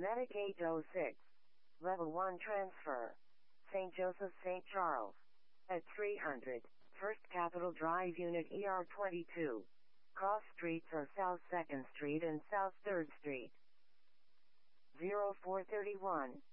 Medic 806. Level 1 transfer. St. Joseph, St. Charles. At 300. First Capitol Drive Unit ER22. Cross streets are South 2nd Street and South 3rd Street. 0431.